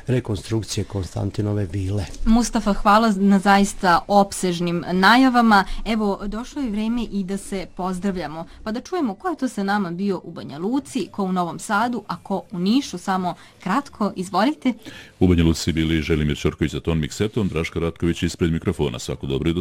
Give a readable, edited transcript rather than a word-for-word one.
rekonstrukcije Konstantinove vile. Mustafa, hvala na zaista opsežnim najavama. Evo, došlo je vrijeme i da se pozdravljamo, pa da čujemo ko je to sa nama bio u Banja Luci, ko u Novom Sadu, a ko u Nišu. Samo kratko, izvolite. U Banja Luci bili Želimir Ćorković za ton miksetom, Draška Ratković ispred mikrofona. Svako dobro i do